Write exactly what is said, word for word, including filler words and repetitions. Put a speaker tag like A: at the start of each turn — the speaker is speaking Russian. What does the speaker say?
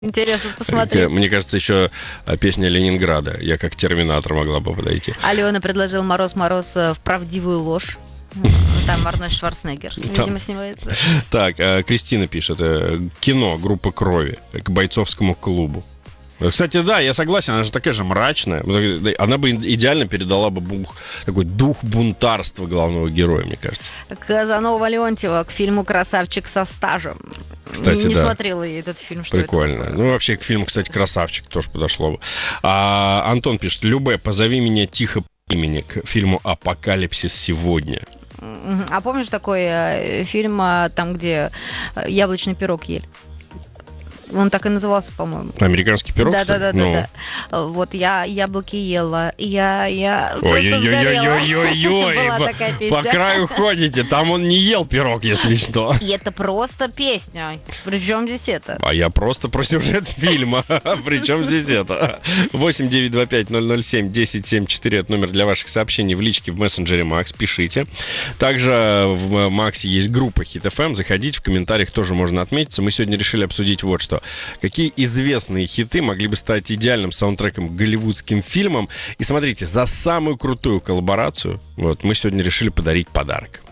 A: Интересно посмотреть.
B: Мне кажется, еще песня Ленинграда. Я как терминатор могла бы подойти.
A: Алена предложил «Мороз-мороз» в правдивую ложь. Там Арнольд Шварценеггер, видимо, Там. снимается.
B: Так, Кристина пишет. Кино «Группа крови» к бойцовскому клубу. Кстати, да, я согласен, она же такая же мрачная. Она бы идеально передала бы бух, такой дух бунтарства главного героя, мне кажется.
A: Казанова Леонтьева к фильму «Красавчик со стажем».
B: Кстати,
A: не, не
B: да.
A: смотрела я этот фильм. Что
B: Прикольно.
A: Это
B: ну, вообще, к фильму, кстати, «Красавчик» тоже подошло бы. А, Антон пишет. Любэ, позови меня тихо по имени к фильму «Апокалипсис сегодня».
A: А помнишь такой э, фильм, э, там, где яблочный пирог ели? Он так и назывался, по-моему.
B: Американский пирог,
A: да,
B: что ли?
A: Да, да,
B: ну.
A: да, да. Вот я яблоки ела, я, я
B: Ой-ой-ой-ой-ой-ой,
A: Была такая песня.
B: По краю ходите, там он не ел пирог, если что.
A: И это просто песня. Причем здесь это?
B: А я просто про сюжет фильма. Причем здесь это? восемь девятьсот двадцать пять ноль ноль семь десять семьдесят четыре. Это номер для ваших сообщений в личке в мессенджере Макс. Пишите. Также в Максе есть группа Hit эф эм. Заходите, в комментариях тоже можно отметиться. Мы сегодня решили обсудить вот что. Какие известные хиты могли бы стать идеальным саундтреком к голливудским фильмам? И смотрите, за самую крутую коллаборацию вот, мы сегодня решили подарить подарок.